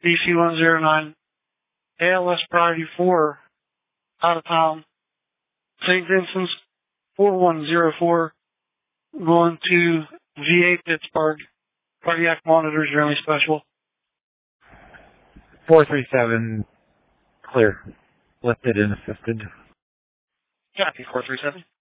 BC 109, ALS priority 4, out of town, St. Vincent's 4104, going to VA Pittsburgh, cardiac monitors are only special. 437, clear. Lifted and assisted. Copy, 437.